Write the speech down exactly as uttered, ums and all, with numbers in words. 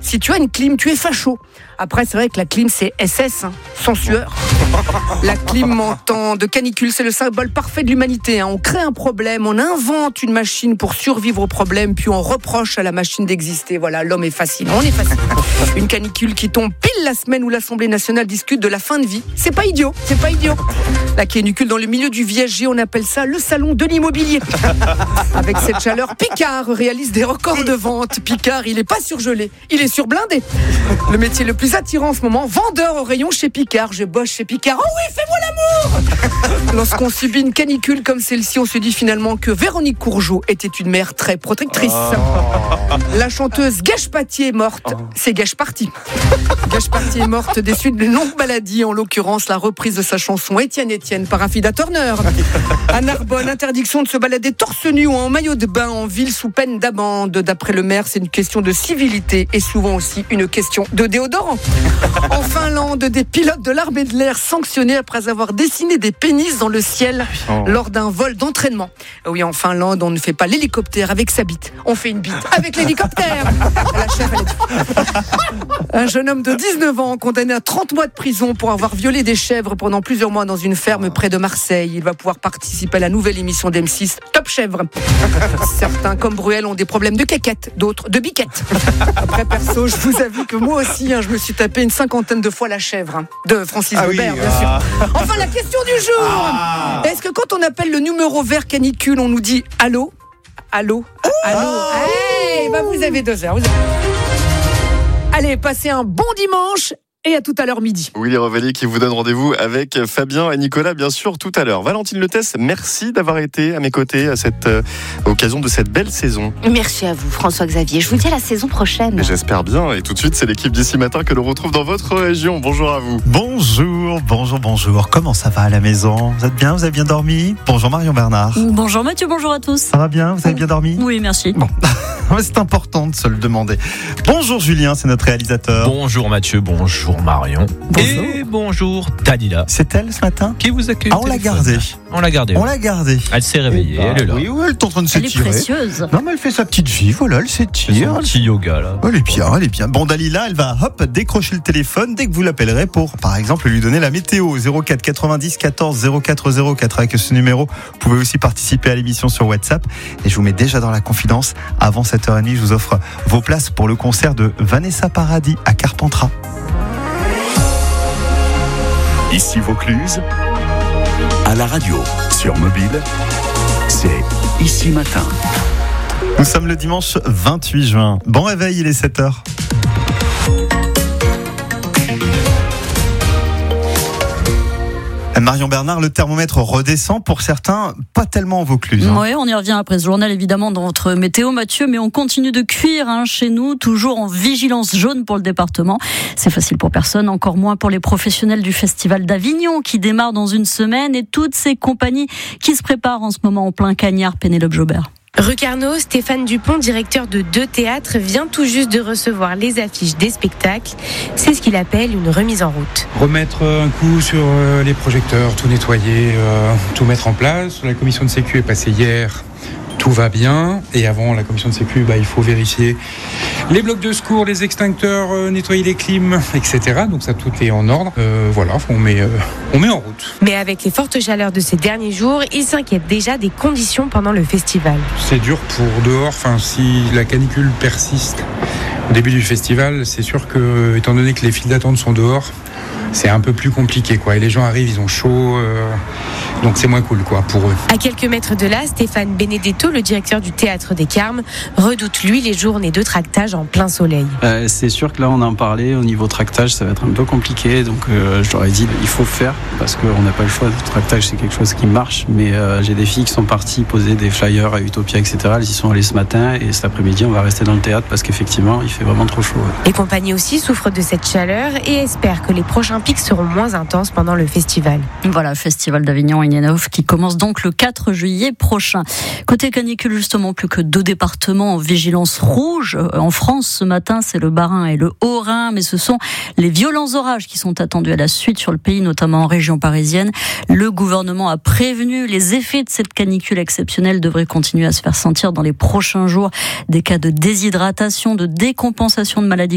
si tu as une clim, tu es facho. Après, c'est vrai que la clim, c'est S S, hein, sans sueur. La clim en temps de canicule, c'est le symbole parfait de l'humanité. Hein. On crée un problème, on invente une machine pour survivre au problème, puis on reproche à la machine d'exister. Voilà, l'homme est facile, on est facile. Une canicule qui tombe pile la semaine où l'Assemblée nationale discute de la fin de vie. C'est pas idiot, c'est pas idiot. La canicule dans le milieu du viager, on appelle ça le salon de l'immobilier. Avec cette chaleur, Picard réalise des records de vente. Picard, il est pas surgelé, il est surblindé. Le métier le plus attirant en ce moment, vendeur au rayon chez Picard. Je bosse chez Picard. Oh oui, fais-moi l'amour. Lorsqu'on subit une canicule comme celle-ci, on se dit finalement que Véronique Courgeot était une mère très protectrice. Oh. La chanteuse Gage Pattier est morte. Oh. C'est Gage Party. Gage Pattier est morte des suites d'une longue maladie, en l'occurrence la reprise de sa chanson Étienne Étienne par Afida Turner. À Narbonne, interdiction de se balader torse nu ou en maillot de bain en ville sous peine d'amende. D'après le maire, c'est une question de civilité et souvent aussi une question de déodorant. En Finlande, des pilotes de l'armée de l'air sanctionnés après avoir dessiné des pénis dans le ciel oh. lors d'un vol d'entraînement. Oui, en Finlande, on ne fait pas l'hélicoptère avec sa bite. On fait une bite avec l'hélicoptère. La chef, elle est... Un jeune homme de dix-neuf ans condamné à trente mois de prison pour avoir violé des chèvres pendant plusieurs mois dans une ferme près de Marseille. Il va pouvoir participer à la nouvelle émission d'M six, Top Chèvre. Certains, comme Bruel, ont des problèmes de caquette, d'autres de biquette. Après, perso, je vous avoue que moi aussi, hein, je me suis tapé une cinquantaine de fois la chèvre, hein, de Francis ah Weber, oui, bien ah. sûr. Enfin, la question du jour. Ah. Est-ce que quand on appelle le numéro vert canicule, on nous dit allô, allô, allô ah. Hey, bah vous avez deux heures. Vous avez... Allez, passez un bon dimanche. Et à tout à l'heure midi. Willy Revelli qui vous donne rendez-vous avec Fabien et Nicolas, bien sûr, tout à l'heure. Valentine Letès, merci d'avoir été à mes côtés à cette euh, occasion de cette belle saison. Merci à vous, François-Xavier. Je vous dis à la saison prochaine. J'espère bien. Et tout de suite, c'est l'équipe d'ici matin que l'on retrouve dans votre région. Bonjour à vous. Bonjour, bonjour, bonjour. Comment ça va à la maison ? Vous êtes bien ? Vous avez bien dormi ? Bonjour Marion Bernard. Bonjour Mathieu, bonjour à tous. Ça va bien ? Vous avez bien dormi ? Oui, merci. Bon, c'est important de se le demander. Bonjour Julien, c'est notre réalisateur. Bonjour Mathieu, bonjour Marion. Bonjour. Et bonjour Dalila. C'est elle ce matin qui vous accueille. Ah, on l'a gardée. On l'a gardée. On l'a gardée. Elle s'est réveillée, bah, elle est là. Oui, oui, elle est en train de s'étirer. Elle est précieuse. Non, mais elle fait sa petite vie, voilà, elle s'étire. Un petit yoga là. Elle est bien, elle est bien. Bon, Dalila, elle va hop décrocher le téléphone dès que vous l'appellerez pour, par exemple, lui donner la météo. zéro quatre quatre-vingt-dix quatorze zéro quatre zéro quatre. Avec ce numéro, vous pouvez aussi participer à l'émission sur WhatsApp. Et je vous mets déjà dans la confidence. Avant sept heures trente, je vous offre vos places pour le concert de Vanessa Paradis à Carpentras. Ici Vaucluse, à la radio, sur mobile, c'est Ici Matin. Nous sommes le dimanche vingt-huit juin. Bon réveil, il est sept heures. Marion Bernard, le thermomètre redescend pour certains, pas tellement en Vaucluse. Hein. Oui, on y revient après ce journal évidemment dans votre météo Mathieu, mais on continue de cuire hein, chez nous, toujours en vigilance jaune pour le département. C'est facile pour personne, encore moins pour les professionnels du Festival d'Avignon qui démarre dans une semaine et toutes ces compagnies qui se préparent en ce moment en plein cagnard. Pénélope Jobert. Rue Carnot, Stéphane Dupont, directeur de deux théâtres, vient tout juste de recevoir les affiches des spectacles. C'est ce qu'il appelle une remise en route. Remettre un coup sur les projecteurs, tout nettoyer, euh, tout mettre en place. La commission de sécu est passée hier. Tout va bien. Et avant la commission de sécu, bah, il faut vérifier les blocs de secours, les extincteurs, euh, nettoyer les clims, et cetera. Donc ça, tout est en ordre. Euh, voilà, on met, euh, on met en route. Mais avec les fortes chaleurs de ces derniers jours, il s'inquiète déjà des conditions pendant le festival. C'est dur pour dehors. Enfin, si la canicule persiste au début du festival, c'est sûr que, étant donné que les files d'attente sont dehors, c'est un peu plus compliqué, quoi. Et les gens arrivent, ils ont chaud, euh, donc c'est moins cool, quoi, pour eux. À quelques mètres de là, Stéphane Benedetto, le directeur du Théâtre des Carmes, redoute, lui, les journées de tractage en plein soleil. Euh, c'est sûr que là, on en parlait, au niveau tractage, ça va être un peu compliqué, donc euh, je leur ai dit, il faut faire, parce qu'on n'a pas le choix. Le tractage, c'est quelque chose qui marche, mais euh, j'ai des filles qui sont parties poser des flyers à Utopia, et cetera. Elles y sont allées ce matin, et cet après-midi, on va rester dans le théâtre, parce qu'effectivement, il fait vraiment trop chaud. Ouais. Les compagnies aussi souffrent de cette chaleur et espèrent que les prochains pics seront moins intenses pendant le festival. Voilà, Festival d'Avignon Ignanov qui commence donc le quatre juillet prochain. Côté canicule, justement, plus que deux départements en vigilance rouge. En France, ce matin, c'est le Bas-Rhin et le Haut-Rhin, mais ce sont les violents orages qui sont attendus à la suite sur le pays, notamment en région parisienne. Le gouvernement a prévenu les effets de cette canicule exceptionnelle devraient continuer à se faire sentir dans les prochains jours. Des cas de déshydratation, de décompensation de maladies